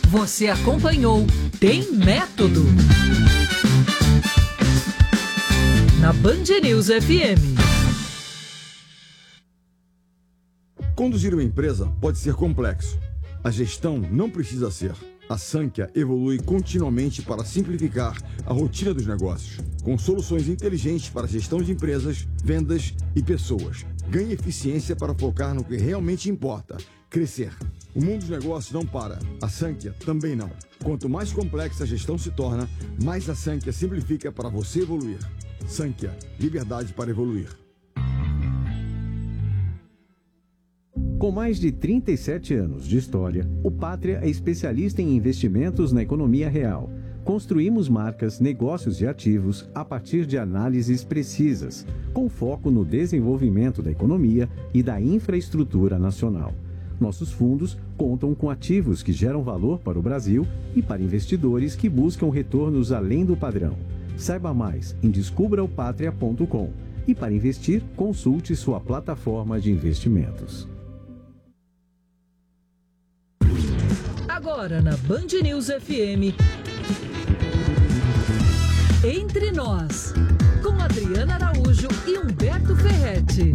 Você acompanhou Tem Método na Band News FM. Conduzir uma empresa pode ser complexo. A gestão não precisa ser. A Sankhya evolui continuamente para simplificar a rotina dos negócios, com soluções inteligentes para a gestão de empresas, vendas e pessoas. Ganhe eficiência para focar no que realmente importa, crescer. O mundo dos negócios não para. A Sankhya também não. Quanto mais complexa a gestão se torna, mais a Sankhya simplifica para você evoluir. Sankhya, liberdade para evoluir. Com mais de 37 anos de história, o Pátria é especialista em investimentos na economia real. Construímos marcas, negócios e ativos a partir de análises precisas, com foco no desenvolvimento da economia e da infraestrutura nacional. Nossos fundos contam com ativos que geram valor para o Brasil e para investidores que buscam retornos além do padrão. Saiba mais em descubraopatria.com e para investir, consulte sua plataforma de investimentos. Agora na Band News FM, Entre Nós, com Adriana Araújo e Humberto Ferretti.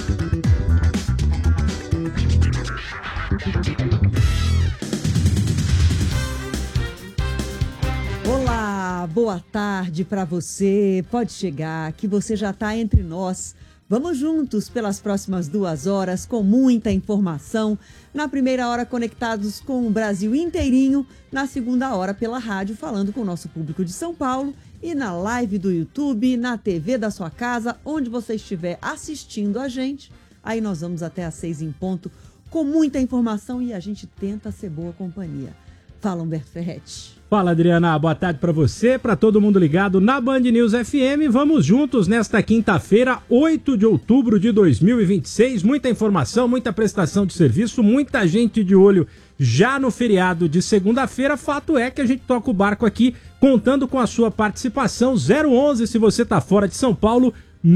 Olá, boa tarde para você. Pode chegar, que você já está entre nós. Vamos juntos pelas próximas 2 horas com muita informação. Na primeira hora, conectados com o Brasil inteirinho. Na segunda hora, pela rádio, falando com o nosso público de São Paulo. E na live do YouTube, na TV da sua casa, onde você estiver assistindo a gente. Aí nós vamos até às 6 em ponto, com muita informação e a gente tenta ser boa companhia. Fala, Humberto Ferretti. Fala, Adriana. Boa tarde para você, para todo mundo ligado na Band News FM. Vamos juntos nesta quinta-feira, 8 de outubro de 2026. Muita informação, muita prestação de serviço, muita gente de olho já no feriado de segunda-feira. Fato é que a gente toca o barco aqui, contando com a sua participação. 011 se você está fora de São Paulo,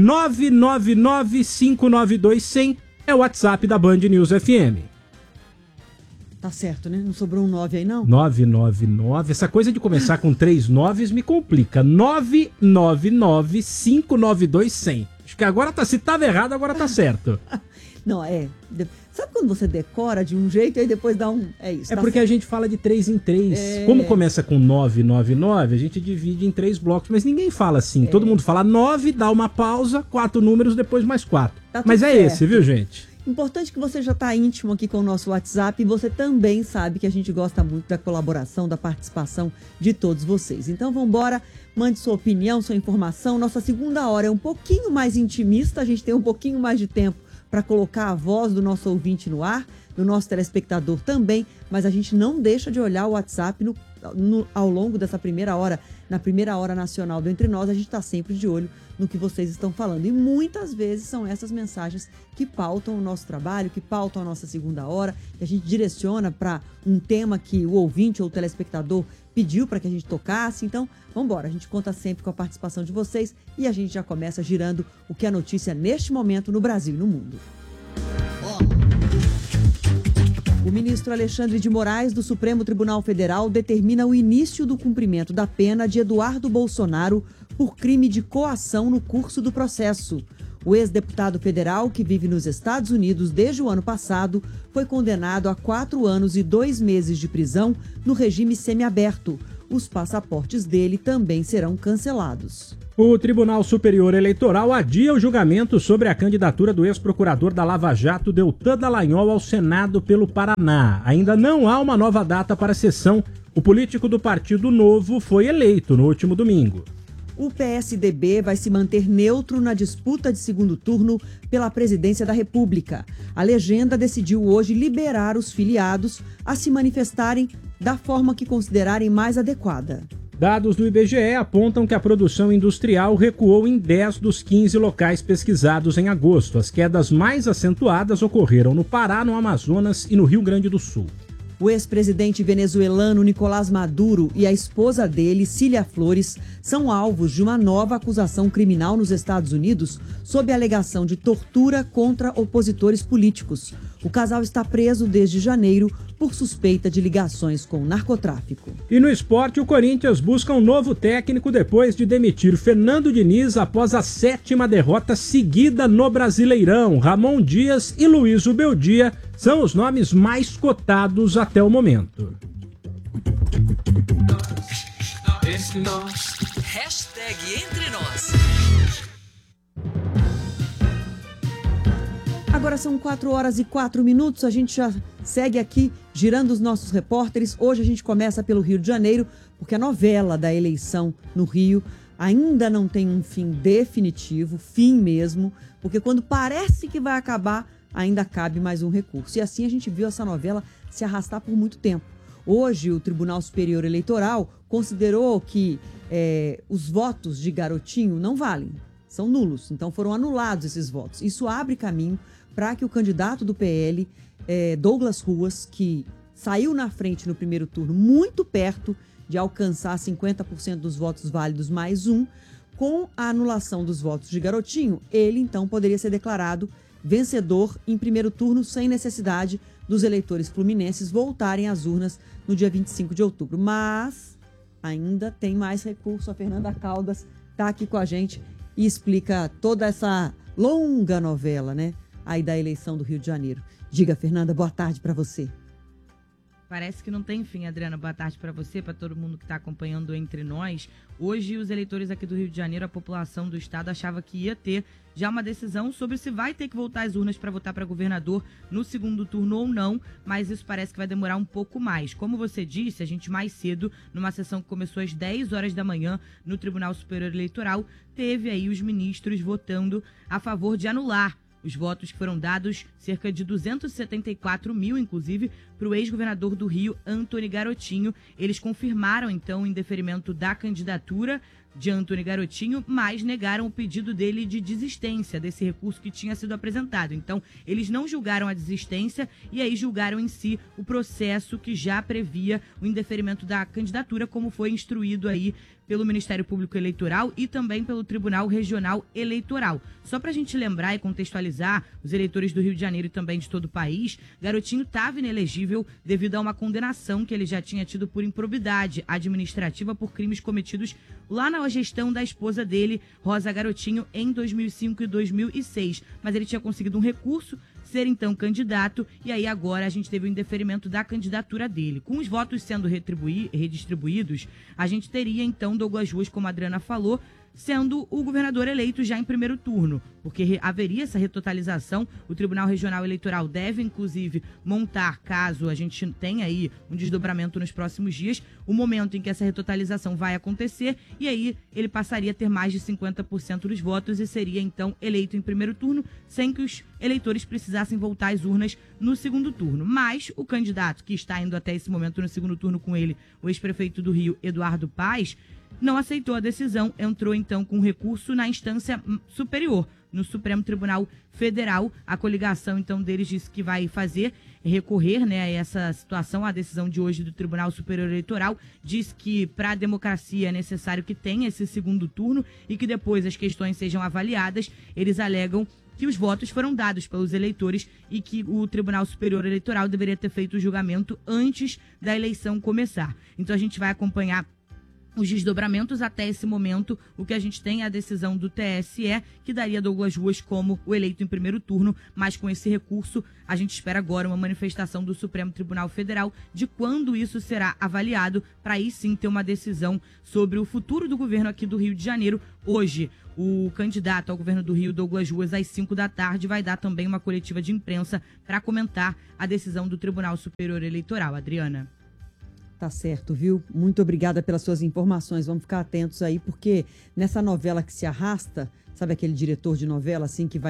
999-592-100 é o WhatsApp da Band News FM. Tá certo, né? Não sobrou um 9 aí, não? 999. Essa coisa de começar com 3 9s me complica. 999-592-100. Acho que agora tá, se tava errado, agora tá certo. Não, sabe quando você decora de um jeito e aí depois dá um... É isso. É tá porque certo. A gente fala de 3 em 3. Como começa com 999, a gente divide em 3 blocos. Mas ninguém fala assim. Todo mundo fala 9, dá uma pausa, 4 números, depois mais 4. Tá mas é certo. Esse, viu, gente? Importante que você já está íntimo aqui com o nosso WhatsApp e você também sabe que a gente gosta muito da colaboração, da participação de todos vocês. Então vamos embora, mande sua opinião, sua informação. Nossa segunda hora é um pouquinho mais intimista, a gente tem um pouquinho mais de tempo para colocar a voz do nosso ouvinte no ar, do nosso telespectador também, mas a gente não deixa de olhar o WhatsApp ao longo dessa primeira hora, na primeira hora nacional do Entre Nós, a gente está sempre de olho no que vocês estão falando. E muitas vezes são essas mensagens que pautam o nosso trabalho, que pautam a nossa segunda hora, que a gente direciona para um tema que o ouvinte ou o telespectador pediu para que a gente tocasse. Então, vamos embora. A gente conta sempre com a participação de vocês e a gente já começa girando o que é notícia neste momento no Brasil e no mundo. O ministro Alexandre de Moraes, do Supremo Tribunal Federal, determina o início do cumprimento da pena de Eduardo Bolsonaro por crime de coação no curso do processo. O ex-deputado federal, que vive nos Estados Unidos desde o ano passado, foi condenado a 4 anos e 2 meses de prisão no regime semiaberto. Os passaportes dele também serão cancelados. O Tribunal Superior Eleitoral adia o julgamento sobre a candidatura do ex-procurador da Lava Jato, Deltan Dallagnol, ao Senado pelo Paraná. Ainda não há uma nova data para a sessão. O político do Partido Novo foi eleito no último domingo. O PSDB vai se manter neutro na disputa de segundo turno pela presidência da República. A legenda decidiu hoje liberar os filiados a se manifestarem da forma que considerarem mais adequada. Dados do IBGE apontam que a produção industrial recuou em 10 dos 15 locais pesquisados em agosto. As quedas mais acentuadas ocorreram no Pará, no Amazonas e no Rio Grande do Sul. O ex-presidente venezuelano Nicolás Maduro e a esposa dele, Cília Flores, são alvos de uma nova acusação criminal nos Estados Unidos sob a alegação de tortura contra opositores políticos. O casal está preso desde janeiro por suspeita de ligações com narcotráfico. E no esporte, o Corinthians busca um novo técnico depois de demitir Fernando Diniz após a 7ª derrota seguida no Brasileirão. Ramon Dias e Luiz Ubeldia são os nomes mais cotados até o momento. Hashtag Entre Nós. Agora são 4h04, a gente já segue aqui girando os nossos repórteres. Hoje a gente começa pelo Rio de Janeiro, porque a novela da eleição no Rio ainda não tem um fim definitivo, fim mesmo, porque quando parece que vai acabar, ainda cabe mais um recurso. E assim a gente viu essa novela se arrastar por muito tempo. Hoje o Tribunal Superior Eleitoral considerou que os votos de Garotinho não valem, são nulos, então foram anulados esses votos. Isso abre caminho para que o candidato do PL, Douglas Ruas, que saiu na frente no primeiro turno, muito perto de alcançar 50% dos votos válidos mais um, com a anulação dos votos de Garotinho, ele então poderia ser declarado vencedor em primeiro turno sem necessidade dos eleitores fluminenses voltarem às urnas no dia 25 de outubro. Mas ainda tem mais recurso. A Fernanda Caldas está aqui com a gente e explica toda essa longa novela, né, aí da eleição do Rio de Janeiro. Diga, Fernanda, boa tarde para você. Parece que não tem fim, Adriana. Boa tarde para você, para todo mundo que está acompanhando Entre Nós. Hoje, os eleitores aqui do Rio de Janeiro, a população do estado, achava que ia ter já uma decisão sobre se vai ter que voltar às urnas para votar para governador no segundo turno ou não, mas isso parece que vai demorar um pouco mais. Como você disse, a gente mais cedo, numa sessão que começou às 10 horas da manhã no Tribunal Superior Eleitoral, teve aí os ministros votando a favor de anular os votos que foram dados, cerca de 274 mil, inclusive, para o ex-governador do Rio, Antony Garotinho. Eles confirmaram, então, o indeferimento da candidatura de Antony Garotinho, mas negaram o pedido dele de desistência desse recurso que tinha sido apresentado. Então, eles não julgaram a desistência e aí julgaram em si o processo que já previa o indeferimento da candidatura, como foi instruído aí pelo Ministério Público Eleitoral e também pelo Tribunal Regional Eleitoral. Só para a gente lembrar e contextualizar os eleitores do Rio de Janeiro e também de todo o país, Garotinho estava inelegível devido a uma condenação que ele já tinha tido por improbidade administrativa por crimes cometidos lá na gestão da esposa dele, Rosa Garotinho, em 2005 e 2006. Mas ele tinha conseguido um recurso, ser então candidato, e aí agora a gente teve o indeferimento da candidatura dele. Com os votos sendo redistribuídos, a gente teria então Douglas Ruas, como a Adriana falou, sendo o governador eleito já em primeiro turno, porque haveria essa retotalização. O Tribunal Regional Eleitoral deve, inclusive, montar, caso a gente tenha aí um desdobramento nos próximos dias, o momento em que essa retotalização vai acontecer, e aí ele passaria a ter mais de 50% dos votos e seria, então, eleito em primeiro turno, sem que os eleitores precisassem voltar às urnas no segundo turno. Mas o candidato que está indo até esse momento no segundo turno com ele, o ex-prefeito do Rio, Eduardo Paes, não aceitou a decisão, entrou então com recurso na instância superior, no Supremo Tribunal Federal. A coligação então deles disse que vai recorrer, né, a essa situação. A decisão de hoje do Tribunal Superior Eleitoral diz que para a democracia é necessário que tenha esse segundo turno e que depois as questões sejam avaliadas. Eles alegam que os votos foram dados pelos eleitores e que o Tribunal Superior Eleitoral deveria ter feito o julgamento antes da eleição começar. Então a gente vai acompanhar os desdobramentos. Até esse momento. O que a gente tem é a decisão do TSE, que daria Douglas Ruas como o eleito em primeiro turno, mas com esse recurso a gente espera agora uma manifestação do Supremo Tribunal Federal de quando isso será avaliado, para aí sim ter uma decisão sobre o futuro do governo aqui do Rio de Janeiro. Hoje, o candidato ao governo do Rio, Douglas Ruas, às 5 da tarde, vai dar também uma coletiva de imprensa para comentar a decisão do Tribunal Superior Eleitoral. Adriana. Tá certo, viu? Muito obrigada pelas suas informações. Vamos ficar atentos aí, porque nessa novela que se arrasta, sabe aquele diretor de novela assim que vai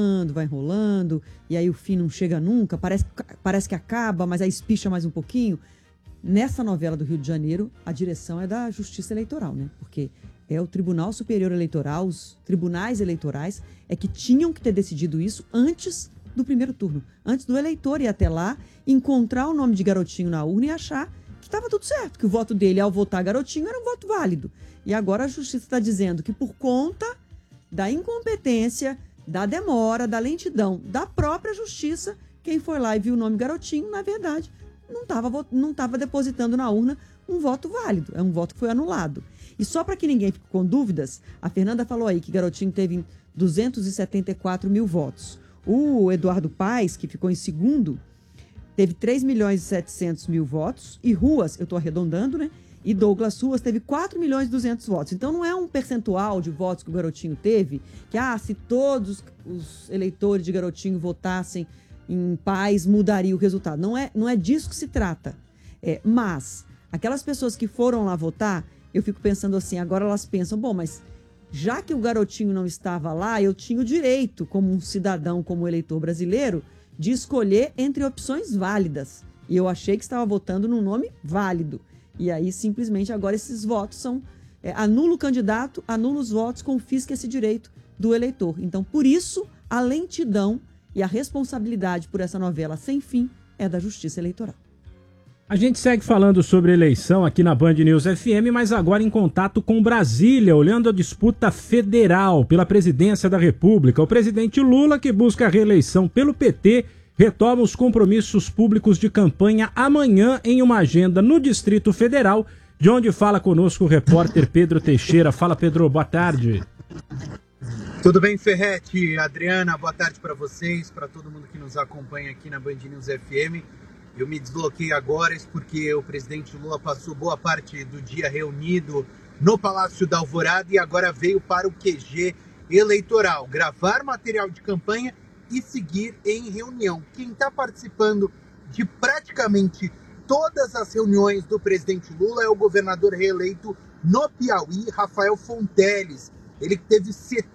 enrolando, e aí o fim não chega nunca, parece que acaba, mas aí espicha mais um pouquinho. Nessa novela do Rio de Janeiro, a direção é da Justiça Eleitoral, né? Porque é o Tribunal Superior Eleitoral, os tribunais eleitorais é que tinham que ter decidido isso antes do primeiro turno, antes do eleitor ir até lá, encontrar o nome de Garotinho na urna e achar que estava tudo certo, que o voto dele ao votar Garotinho era um voto válido. E agora a Justiça está dizendo que por conta da incompetência, da demora, da lentidão da própria Justiça, quem foi lá e viu o nome Garotinho, na verdade, não estava depositando na urna um voto válido, é um voto que foi anulado. E só para que ninguém fique com dúvidas, a Fernanda falou aí que Garotinho teve 274 mil votos. O Eduardo Paes, que ficou em segundo, teve 3.700.000 votos. E Ruas, eu estou arredondando, né? E Douglas Ruas teve 4.200.000 votos. Então não é um percentual de votos que o Garotinho teve, que se todos os eleitores de Garotinho votassem em Paes, mudaria o resultado. Não é disso que se trata. Mas aquelas pessoas que foram lá votar, eu fico pensando assim, agora elas pensam, bom, mas já que o Garotinho não estava lá, eu tinha o direito, como um cidadão, como eleitor brasileiro, de escolher entre opções válidas. E eu achei que estava votando num nome válido. E aí, simplesmente, agora esses votos são... anula o candidato, anula os votos, confisca esse direito do eleitor. Então, por isso, a lentidão e a responsabilidade por essa novela sem fim é da Justiça Eleitoral. A gente segue falando sobre eleição aqui na Band News FM, mas agora em contato com Brasília, olhando a disputa federal pela presidência da República. O presidente Lula, que busca a reeleição pelo PT, retoma os compromissos públicos de campanha amanhã em uma agenda no Distrito Federal, de onde fala conosco o repórter Pedro Teixeira. Fala, Pedro, boa tarde. Tudo bem, Ferretti, Adriana, boa tarde para vocês, para todo mundo que nos acompanha aqui na Band News FM. Eu me desbloqueei agora porque o presidente Lula passou boa parte do dia reunido no Palácio da Alvorada e agora veio para o QG eleitoral, gravar material de campanha e seguir em reunião. Quem está participando de praticamente todas as reuniões do presidente Lula é o governador reeleito no Piauí, Rafael Fonteles. Ele teve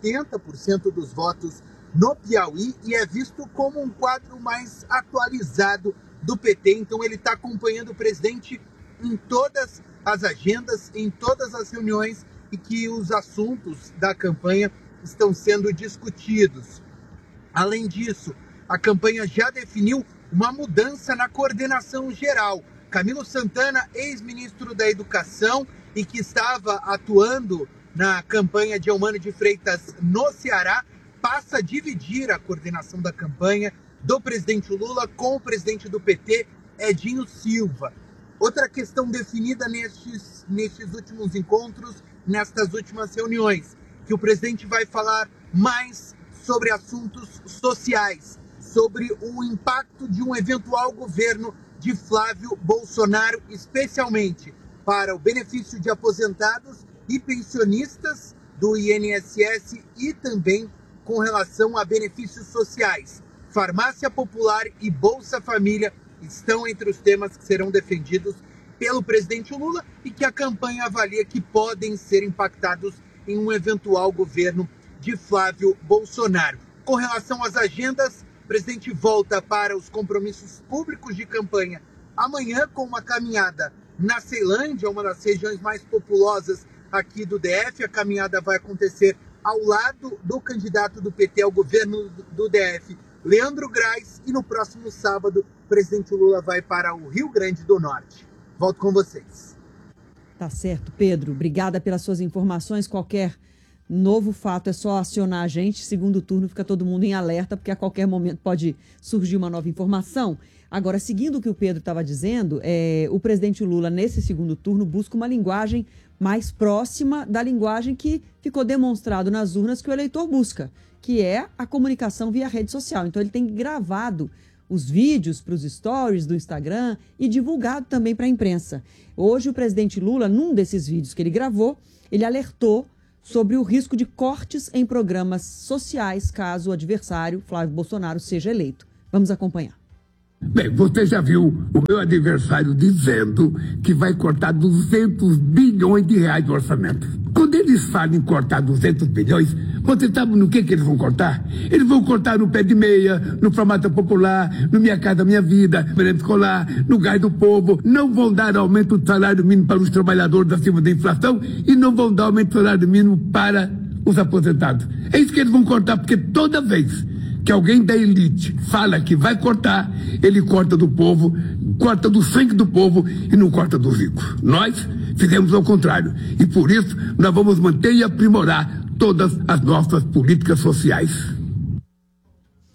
70% dos votos no Piauí e é visto como um quadro mais atualizado do PT, então ele está acompanhando o presidente em todas as agendas, em todas as reuniões e que os assuntos da campanha estão sendo discutidos. Além disso, a campanha já definiu uma mudança na coordenação geral. Camilo Santana, ex-ministro da Educação e que estava atuando na campanha de Eumano de Freitas no Ceará, passa a dividir a coordenação da campanha do presidente Lula com o presidente do PT, Edinho Silva. Outra questão definida nestes últimos encontros, nestas últimas reuniões, que o presidente vai falar mais sobre assuntos sociais, sobre o impacto de um eventual governo de Flávio Bolsonaro, especialmente para o benefício de aposentados e pensionistas do INSS e também com relação a benefícios sociais. Farmácia Popular e Bolsa Família estão entre os temas que serão defendidos pelo presidente Lula e que a campanha avalia que podem ser impactados em um eventual governo de Flávio Bolsonaro. Com relação às agendas, o presidente volta para os compromissos públicos de campanha amanhã com uma caminhada na Ceilândia, uma das regiões mais populosas aqui do DF. A caminhada vai acontecer ao lado do candidato do PT ao governo do DF, Leandro Grais, e no próximo sábado o presidente Lula vai para o Rio Grande do Norte. Volto com vocês. Tá certo, Pedro. Obrigada pelas suas informações. Qualquer novo fato é só acionar a gente. Segundo turno fica todo mundo em alerta, porque a qualquer momento pode surgir uma nova informação. Agora, seguindo o que o Pedro estava dizendo, o presidente Lula, nesse segundo turno, busca uma linguagem mais próxima da linguagem que ficou demonstrado nas urnas que o eleitor busca, que é a comunicação via rede social. Então, ele tem gravado os vídeos para os stories do Instagram e divulgado também para a imprensa. Hoje, o presidente Lula, num desses vídeos que ele gravou, ele alertou sobre o risco de cortes em programas sociais caso o adversário, Flávio Bolsonaro, seja eleito. Vamos acompanhar. Bem, você já viu o meu adversário dizendo que vai cortar 200 bilhões de reais do orçamento. Quando eles falam em cortar 200 bilhões, você sabe no que eles vão cortar? Eles vão cortar no pé de meia, no Farmácia Popular, no Minha Casa Minha Vida, no merenda escolar, no gás do povo. Não vão dar aumento do salário mínimo para os trabalhadores acima da inflação e não vão dar aumento do salário mínimo para os aposentados. É isso que eles vão cortar, porque toda vez que alguém da elite fala que vai cortar, ele corta do povo, corta do sangue do povo e não corta dos ricos. Nós fizemos ao contrário. E por isso nós vamos manter e aprimorar todas as nossas políticas sociais.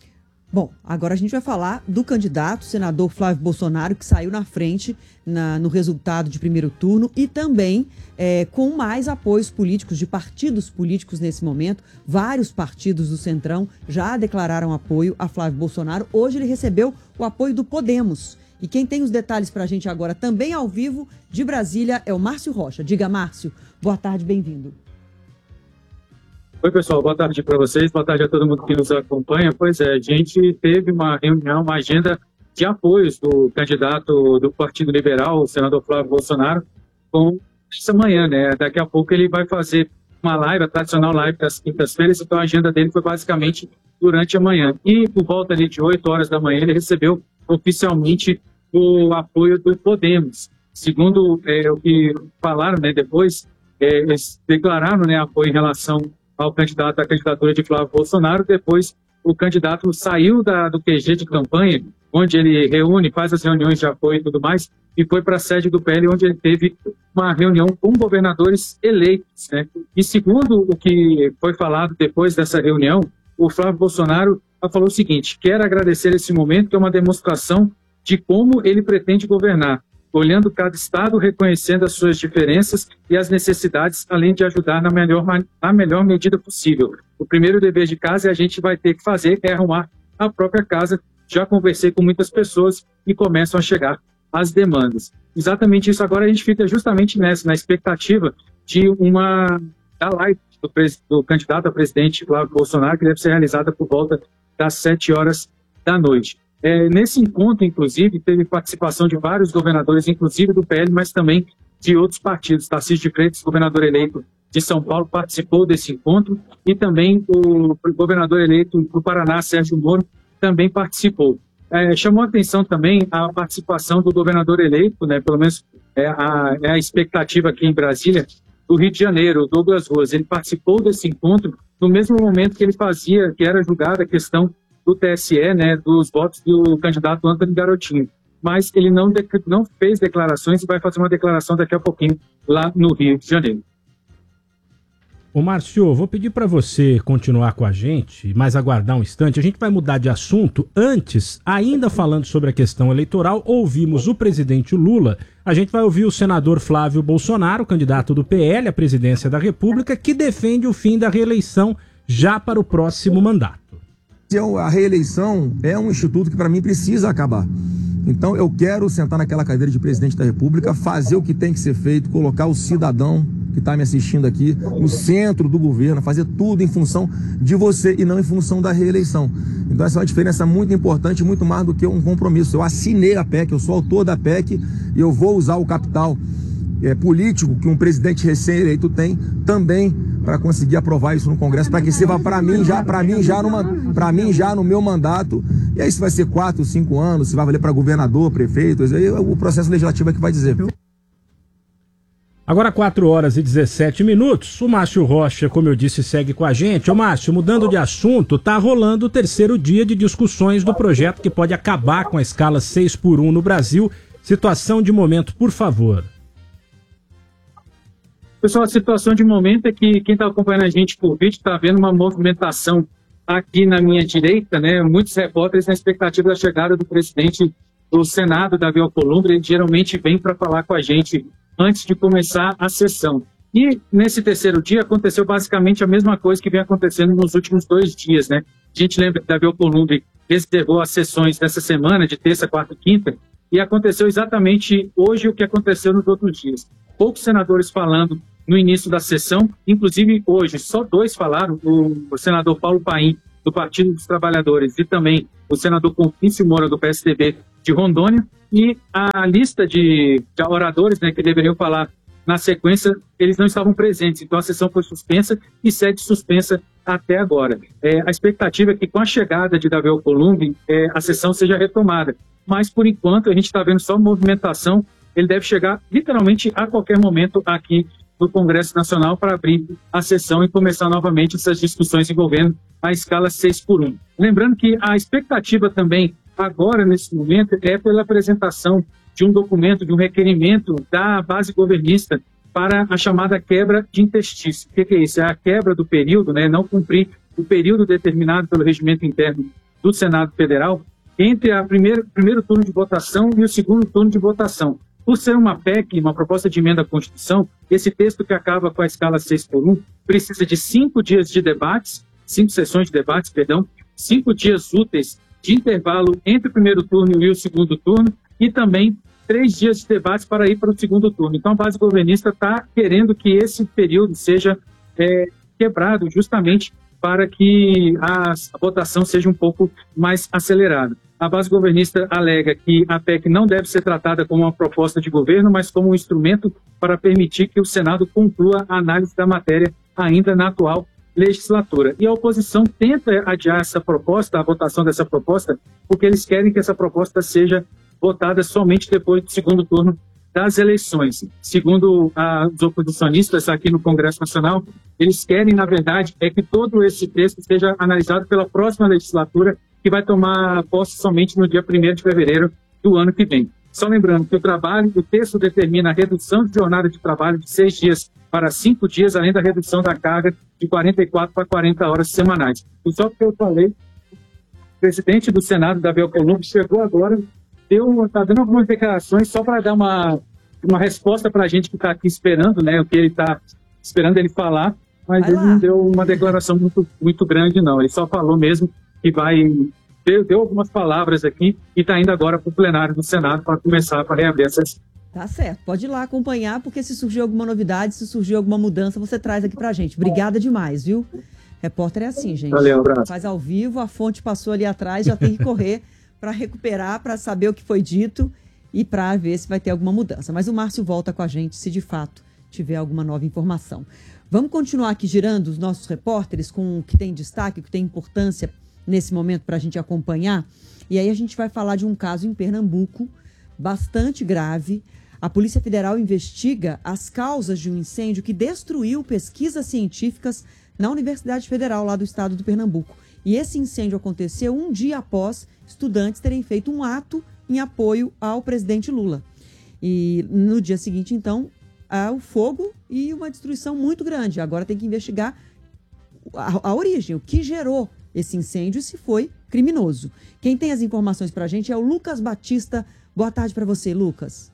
Bom, agora a gente vai falar do candidato, senador Flávio Bolsonaro, que saiu na frente no resultado de primeiro turno e também com mais apoios políticos, de partidos políticos nesse momento. Vários partidos do Centrão já declararam apoio a Flávio Bolsonaro. Hoje ele recebeu o apoio do Podemos. E quem tem os detalhes para a gente agora, também ao vivo, de Brasília, é o Márcio Rocha. Diga, Márcio, boa tarde, bem-vindo. Oi, pessoal, boa tarde para vocês, boa tarde a todo mundo que nos acompanha. Pois é, a gente teve uma reunião, uma agenda de apoios do candidato do Partido Liberal, o senador Flávio Bolsonaro, com essa manhã, né? Daqui a pouco ele vai fazer uma live, a tradicional live das quintas-feiras, então a agenda dele foi basicamente durante a manhã. E por volta ali de 8 horas da manhã ele recebeu oficialmente o apoio do Podemos. Segundo o que falaram, né, depois, eles declararam, né, apoio em relação ao candidato, à candidatura de Flávio Bolsonaro. Depois o candidato saiu do QG de campanha, onde ele faz as reuniões de apoio e tudo mais, e foi para a sede do PL, onde ele teve uma reunião com governadores eleitos, né? E segundo o que foi falado depois dessa reunião, o Flávio Bolsonaro falou o seguinte: quero agradecer esse momento, que é uma demonstração de como ele pretende governar, olhando cada estado, reconhecendo as suas diferenças e as necessidades, além de ajudar na melhor medida possível. O primeiro dever de casa a gente vai ter que fazer é arrumar a própria casa. Já conversei com muitas pessoas e começam a chegar as demandas. Exatamente isso. Agora a gente fica justamente na expectativa de da live do candidato a presidente Flávio Bolsonaro, que deve ser realizada por volta das 7 horas da noite. Nesse encontro, inclusive, teve participação de vários governadores, inclusive do PL, mas também de outros partidos. Tarcísio de Freitas, governador eleito de São Paulo, participou desse encontro, e também o governador eleito do Paraná, Sérgio Moro, também participou. Chamou a atenção também a participação do governador eleito, né, pelo menos a expectativa aqui em Brasília, do Rio de Janeiro, Douglas Ruas. Ele participou desse encontro no mesmo momento que que era julgada a questão do TSE, né, dos votos do candidato Antony Garotinho. Mas ele não fez declarações e vai fazer uma declaração daqui a pouquinho lá no Rio de Janeiro. Ô Márcio, vou pedir para você continuar com a gente, mas aguardar um instante. A gente vai mudar de assunto. Antes, ainda falando sobre a questão eleitoral, ouvimos o presidente Lula. A gente vai ouvir o senador Flávio Bolsonaro, candidato do PL à presidência da República, que defende o fim da reeleição já para o próximo mandato. A reeleição é um instituto que, para mim, precisa acabar. Então, eu quero sentar naquela cadeira de presidente da República, fazer o que tem que ser feito, colocar o cidadão que está me assistindo aqui no centro do governo, fazer tudo em função de você e não em função da reeleição. Então, essa é uma diferença muito importante, muito mais do que um compromisso. Eu assinei a PEC, eu sou autor da PEC e eu vou usar o capital político que um presidente recém-eleito tem também para conseguir aprovar isso no Congresso, para que sirva para mim já no meu mandato. E aí se vai ser 4, 5 anos, se vai valer para governador, prefeito, aí o processo legislativo é que vai dizer. Agora 4 horas e 17 minutos, o Márcio Rocha, como eu disse, segue com a gente. Ô Márcio, mudando de assunto, tá rolando o terceiro dia de discussões do projeto que pode acabar com a escala 6x1 no Brasil. Situação de momento, por favor. Pessoal, a situação de momento é que quem está acompanhando a gente por vídeo está vendo uma movimentação aqui na minha direita, né? Muitos repórteres na expectativa da chegada do presidente do Senado, Davi Alcolumbre. Ele geralmente vem para falar com a gente antes de começar a sessão. E nesse terceiro dia aconteceu basicamente a mesma coisa que vem acontecendo nos últimos 2 dias, né? A gente lembra que Davi Alcolumbre reservou as sessões dessa semana, de terça, quarta e quinta, e aconteceu exatamente hoje o que aconteceu nos outros dias. Poucos senadores falando no início da sessão, inclusive hoje só 2 falaram, o senador Paulo Paim, do Partido dos Trabalhadores, e também o senador Confício Moura, do PSDB de Rondônia, e a lista de oradores, né, que deveriam falar na sequência, eles não estavam presentes, então a sessão foi suspensa e segue suspensa até agora. A expectativa é que com a chegada de Davi Alcolumbre, a sessão seja retomada, mas por enquanto a gente está vendo só movimentação. Ele deve chegar literalmente a qualquer momento aqui no Congresso Nacional para abrir a sessão e começar novamente essas discussões envolvendo a escala 6x1. Lembrando que a expectativa também agora, nesse momento, é pela apresentação de um documento, de um requerimento da base governista para a chamada quebra de interstício. O que é isso? É a quebra do período, né? Não cumprir o período determinado pelo regimento interno do Senado Federal entre o primeiro turno de votação e o segundo turno de votação. Por ser uma PEC, uma proposta de emenda à Constituição, esse texto que acaba com a escala 6x1 precisa de 5 dias de debates, 5 sessões de debates, 5 dias úteis de intervalo entre o primeiro turno e o segundo turno e também 3 dias de debates para ir para o segundo turno. Então, a base governista está querendo que esse período seja quebrado justamente para que a votação seja um pouco mais acelerada. A base governista alega que a PEC não deve ser tratada como uma proposta de governo, mas como um instrumento para permitir que o Senado conclua a análise da matéria ainda na atual legislatura. E a oposição tenta adiar essa proposta, a votação dessa proposta, porque eles querem que essa proposta seja votada somente depois do segundo turno das eleições. Segundo os oposicionistas aqui no Congresso Nacional, eles querem, na verdade, que todo esse texto seja analisado pela próxima legislatura, que vai tomar posse somente no dia 1º de fevereiro do ano que vem. Só lembrando que o texto determina a redução de jornada de trabalho de 6 dias para 5 dias, além da redução da carga de 44 para 40 horas semanais. E só porque eu falei, o presidente do Senado, Davi Alcolumbre, chegou agora, está dando algumas declarações só para dar uma resposta para a gente que está aqui esperando, né, o que ele está esperando ele falar, mas ele não deu uma declaração muito, muito grande, não. Ele só falou mesmo que deu algumas palavras aqui e está indo agora para o plenário do Senado para começar a reabrir essas. Tá certo, pode ir lá acompanhar, porque se surgir alguma novidade, se surgir alguma mudança, você traz aqui pra gente. Obrigada demais, viu? Repórter é assim, gente. Valeu, um abraço. Faz ao vivo, a fonte passou ali atrás, já tem que correr para recuperar, para saber o que foi dito e para ver se vai ter alguma mudança. Mas o Márcio volta com a gente se de fato tiver alguma nova informação. Vamos continuar aqui girando os nossos repórteres com o que tem destaque, o que tem importância nesse momento para a gente acompanhar. E aí a gente vai falar de um caso em Pernambuco bastante grave. A Polícia Federal investiga as causas de um incêndio que destruiu pesquisas científicas na Universidade Federal lá do estado do Pernambuco. E esse incêndio aconteceu um dia após estudantes terem feito um ato em apoio ao presidente Lula. E no dia seguinte, então, há o fogo e uma destruição muito grande. Agora tem que investigar a origem, o que gerou esse incêndio e se foi criminoso. Quem tem as informações para a gente é o Lucas Batista. Boa tarde para você, Lucas.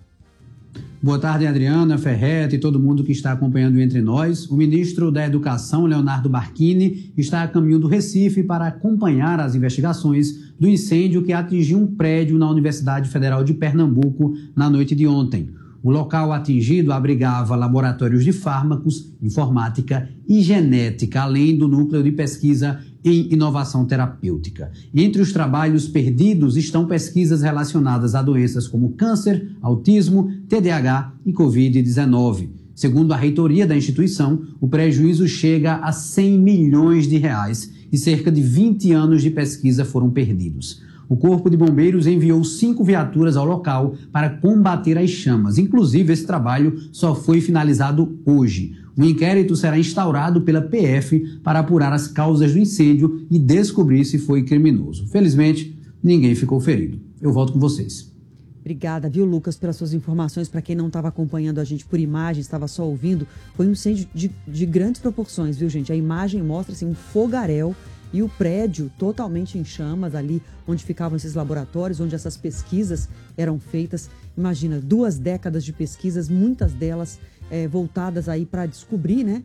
Boa tarde, Adriana, Ferretti e todo mundo que está acompanhando Entre Nós. O ministro da Educação, Leonardo Barquini, está a caminho do Recife para acompanhar as investigações do incêndio que atingiu um prédio na Universidade Federal de Pernambuco na noite de ontem. O local atingido abrigava laboratórios de fármacos, informática e genética, além do núcleo de pesquisa em inovação terapêutica. Entre os trabalhos perdidos estão pesquisas relacionadas a doenças como câncer, autismo, TDAH e Covid-19. Segundo a reitoria da instituição, o prejuízo chega a 100 milhões de reais e cerca de 20 anos de pesquisa foram perdidos. O Corpo de Bombeiros enviou 5 viaturas ao local para combater as chamas. Inclusive, esse trabalho só foi finalizado hoje. Um inquérito será instaurado pela PF para apurar as causas do incêndio e descobrir se foi criminoso. Felizmente, ninguém ficou ferido. Eu volto com vocês. Obrigada, viu, Lucas, pelas suas informações. Para quem não estava acompanhando a gente por imagem, estava só ouvindo, foi um incêndio de grandes proporções, viu, gente? A imagem mostra assim, um fogaréu e o prédio totalmente em chamas ali onde ficavam esses laboratórios, onde essas pesquisas eram feitas. Imagina, 2 décadas de pesquisas, muitas delas voltadas aí para descobrir, né,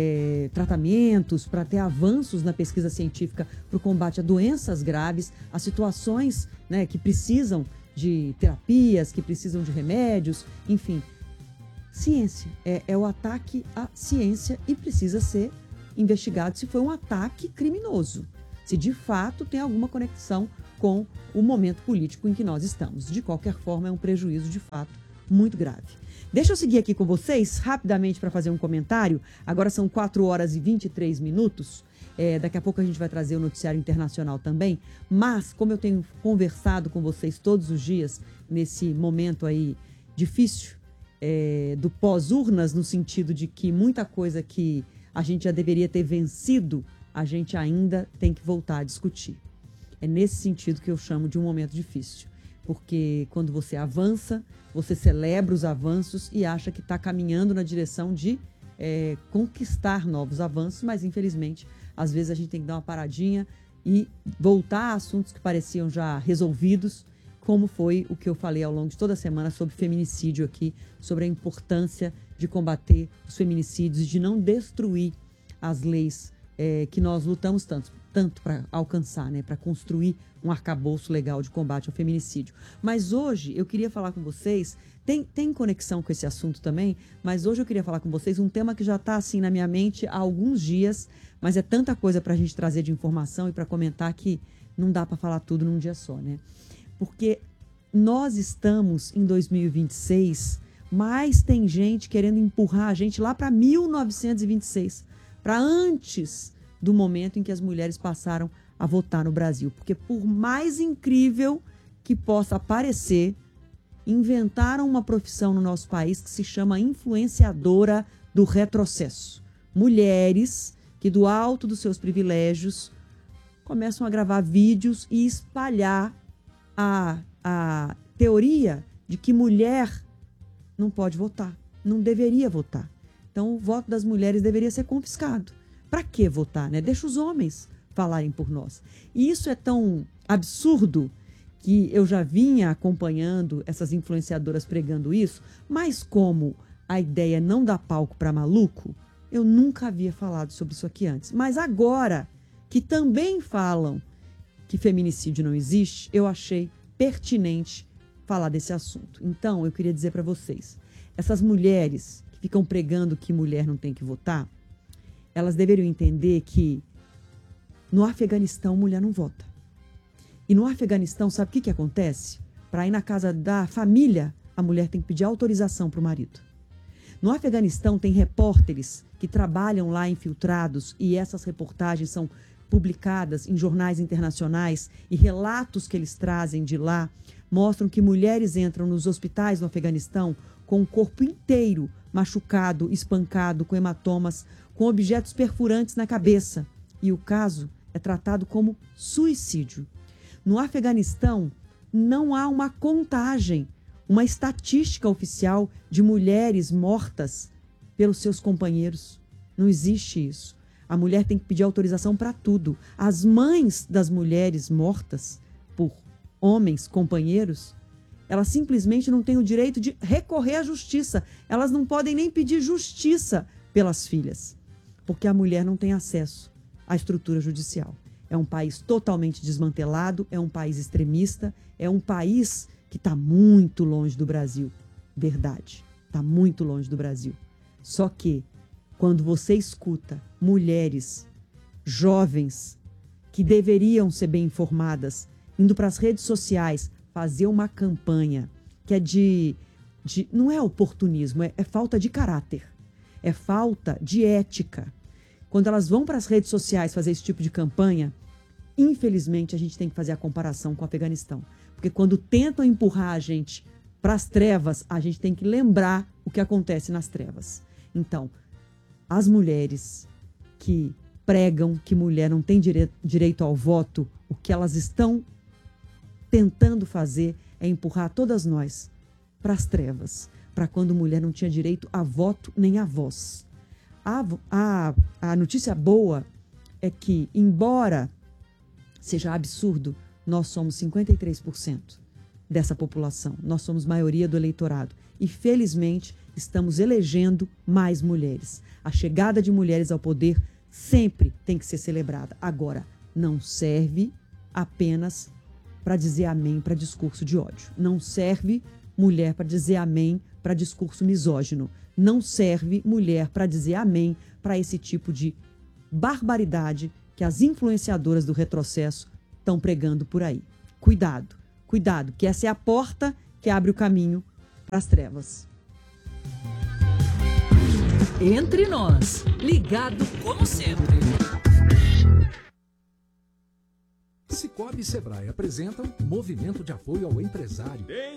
tratamentos, para ter avanços na pesquisa científica para o combate a doenças graves, a situações, né, que precisam de terapias, que precisam de remédios, enfim. Ciência é o ataque à ciência e precisa ser investigado se foi um ataque criminoso, se de fato tem alguma conexão com o momento político em que nós estamos. De qualquer forma, é um prejuízo de fato muito grave. Deixa eu seguir aqui com vocês rapidamente para fazer um comentário. Agora são 4 horas e 23 minutos. Daqui a pouco a gente vai trazer o noticiário internacional também. Mas, como eu tenho conversado com vocês todos os dias, nesse momento aí difícil, do pós-urnas, no sentido de que muita coisa que a gente já deveria ter vencido, a gente ainda tem que voltar a discutir. É nesse sentido que eu chamo de um momento difícil. Porque quando você avança, você celebra os avanços e acha que está caminhando na direção de conquistar novos avanços, mas infelizmente, às vezes a gente tem que dar uma paradinha e voltar a assuntos que pareciam já resolvidos, como foi o que eu falei ao longo de toda a semana sobre feminicídio aqui, sobre a importância de combater os feminicídios e de não destruir as leis que nós lutamos tanto para alcançar, né, para construir um arcabouço legal de combate ao feminicídio. Mas hoje eu queria falar com vocês, tem conexão com esse assunto também, mas hoje eu queria falar com vocês um tema que já está assim na minha mente há alguns dias, mas é tanta coisa para a gente trazer de informação e para comentar que não dá para falar tudo num dia só, né? Porque nós estamos em 2026, mas tem gente querendo empurrar a gente lá para 1926, para antes do momento em que as mulheres passaram a votar no Brasil. Porque por mais incrível que possa parecer, inventaram uma profissão no nosso país que se chama influenciadora do retrocesso. Mulheres que do alto dos seus privilégios começam a gravar vídeos e espalhar a teoria de que mulher não pode votar, não deveria votar. Então o voto das mulheres deveria ser confiscado. Para que votar, né? Deixa os homens falarem por nós. E isso é tão absurdo que eu já vinha acompanhando essas influenciadoras pregando isso, mas como a ideia não dá palco para maluco, eu nunca havia falado sobre isso aqui antes. Mas agora que também falam que feminicídio não existe, eu achei pertinente falar desse assunto. Então, eu queria dizer para vocês, essas mulheres que ficam pregando que mulher não tem que votar, elas deveriam entender que no Afeganistão mulher não vota. E no Afeganistão, sabe o que acontece? Para ir na casa da família, a mulher tem que pedir autorização para o marido. No Afeganistão tem repórteres que trabalham lá infiltrados e essas reportagens são publicadas em jornais internacionais e relatos que eles trazem de lá mostram que mulheres entram nos hospitais no Afeganistão com o corpo inteiro machucado, espancado, com hematomas, com objetos perfurantes na cabeça. E o caso é tratado como suicídio. No Afeganistão não há uma contagem, uma estatística oficial de mulheres mortas pelos seus companheiros. Não existe isso. A mulher tem que pedir autorização para tudo. As mães das mulheres mortas por homens, companheiros, elas simplesmente não têm o direito de recorrer à justiça. Elas não podem nem pedir justiça pelas filhas, porque a mulher não tem acesso à estrutura judicial. É um país totalmente desmantelado, é um país extremista, é um país que está muito longe do Brasil. Verdade, está muito longe do Brasil. Só que, quando você escuta mulheres jovens que deveriam ser bem informadas, indo para as redes sociais fazer uma campanha que é não é oportunismo, é falta de caráter, é falta de ética. Quando elas vão para as redes sociais fazer esse tipo de campanha, infelizmente a gente tem que fazer a comparação com o Afeganistão. Porque quando tentam empurrar a gente para as trevas, a gente tem que lembrar o que acontece nas trevas. Então, as mulheres que pregam que mulher não tem direito ao voto, o que elas estão tentando fazer é empurrar todas nós para as trevas, para quando mulher não tinha direito a voto nem a voz. A notícia boa é que, embora seja absurdo, nós somos 53% dessa população. Nós somos maioria do eleitorado. E, felizmente, estamos elegendo mais mulheres. A chegada de mulheres ao poder sempre tem que ser celebrada. Agora, não serve apenas para dizer amém para discurso de ódio. Não serve mulher para dizer amém para discurso misógino. Não serve mulher para dizer amém para esse tipo de barbaridade que as influenciadoras do retrocesso estão pregando por aí. Cuidado, cuidado, que essa é a porta que abre o caminho para as trevas. Entre nós, ligado como sempre. Cicobi e Sebrae apresentam Movimento de Apoio ao Empresário.